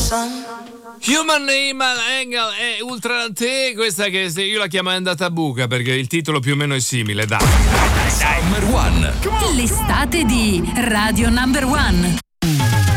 Human Angle e Ultra Te, questa che io la chiamo È andata a buca perché il titolo più o meno è simile, dai. Number One. L'estate di Radio Number One.